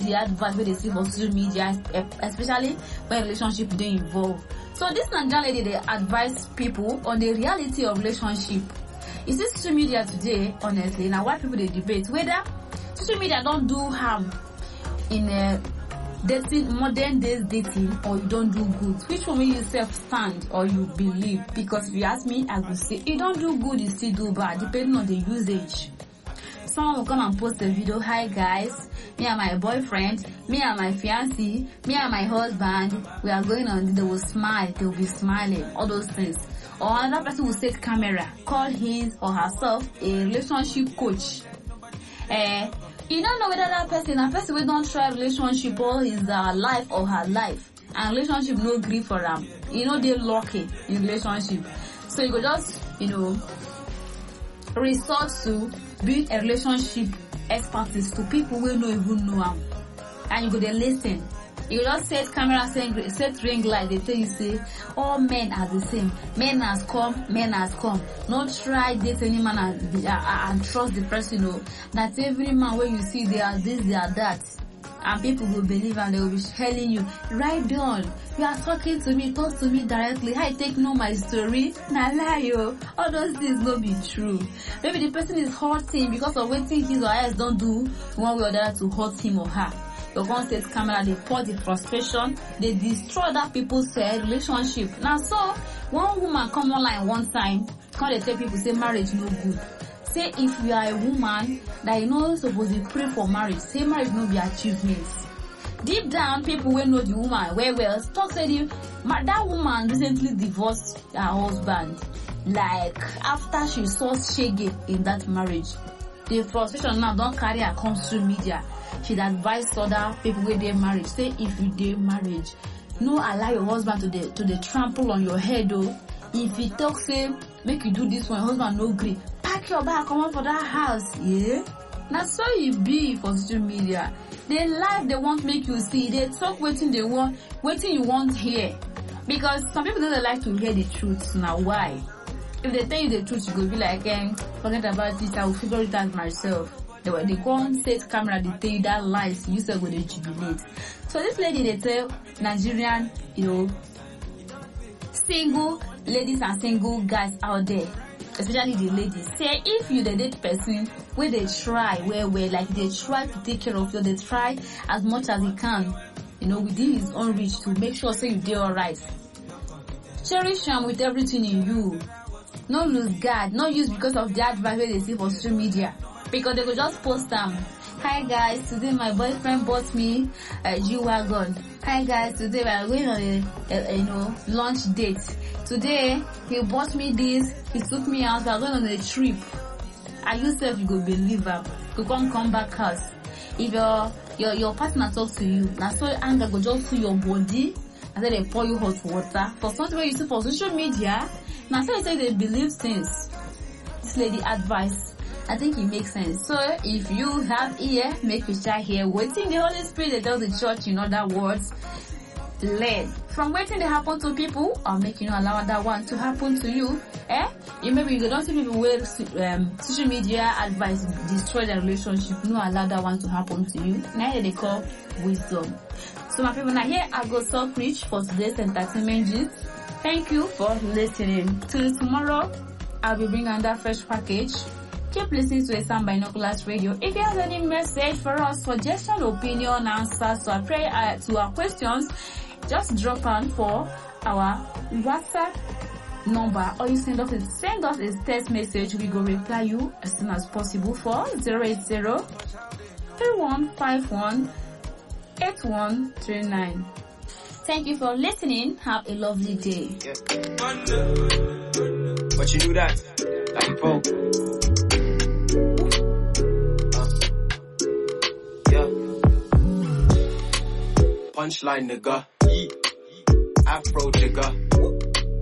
the advice where they see for social media, especially when relationship they involve. So this Nigerian lady, they advise people on the reality of relationship. You see, social media today, honestly, now why people they debate whether social media don't do harm in dating, modern days dating, or you don't do good. Which one will you self-stand or you believe? Because if you ask me, I will say you don't do good, you still do bad, depending on the usage. Someone will come and post a video, hi guys, me and my boyfriend, me and my fiancé, me and my husband, we are going on, they will smile, they will be smiling, all those things. Or another person will set camera, call his or herself a relationship coach. You don't know whether that person will don't try relationship all his life or her life, and relationship no agree for them. You know they're lucky in relationship, so you go just resort to build a relationship expertise to people who don't even know them, and you go there listen. You just set camera, set ring light. They tell you say all men are the same. Men has come, men has come. Not try date any man and trust the person. You know that every man when you see they are this, they are that, and people will believe and they will be telling you, right down. You are talking to me, talk to me directly. I take know my story. Nah lie yo. All those things no be true. Maybe the person is hurting because of waiting his or hers don't do one way or the other to hurt him or her. The constant camera, they pour the frustration, they destroy that people's relationship. Now, so one woman come online one time, come they tell people say marriage no good. Say if you are a woman that you know supposed to pray for marriage, say marriage no be achievements. Deep down, people will know the woman well. Talk say that woman recently divorced her husband. Like after she saw shege in that marriage, the frustration now don't carry her come to media. She'd advise other people with their marriage. Say if you date marriage, no allow your husband to the trample on your head though. If he talk say make you do this one, husband no agree. Pack your bag, come on for that house. Yeah. Now so you be for social media. They live they want make you see. They talk waiting they want, waiting you want hear. Because some people don't like to hear the truth. Now why? If they tell you the truth, you go be like, forget about it, I will figure it out myself. They go on set camera, they tell you that lies, you still go to jubilate. So this lady, they tell Nigerian, single ladies and single guys out there, especially the ladies, say if you the date person, where they try, like they try to take care of you, they try as much as he can, within his own reach to make sure say you do alright. Cherish him with everything in you. No lose guard, no use because of the advice they see for social media. Because they could just post them. Hi guys, today my boyfriend bought me a G-Wagon. Hi guys, today we are going on a lunch date. Today he bought me this, he took me out, we are going on a trip. And you self you go believe him. You come back house. If your partner talks to you, now so anger go just to your body, and then they pour you hot water. For something where you see for social media, now so you say they believe things. This lady advice, I think it makes sense. So if you have ear, make you start here. Waiting the Holy Spirit, they tell the church, in other words, learn from waiting they happen to people, or make allow that one to happen to you. Maybe you don't see people where social media advice destroy the relationship. No allow that one to happen to you. Now they call wisdom. So my people, now here I go so preach for today's entertainment gist. Thank you for listening. Till tomorrow, I'll be bringing another fresh package. Keep listening to Asam Binoculars Radio. If you have any message for us, suggestion, opinion, answers to our questions, just drop on for our WhatsApp number, or you send us a text message. We go reply you as soon as possible for 080-3151-8139. Thank you for listening. Have a lovely day. Yeah. But you knew that, like folk. Punchline nigga, Afro jigger.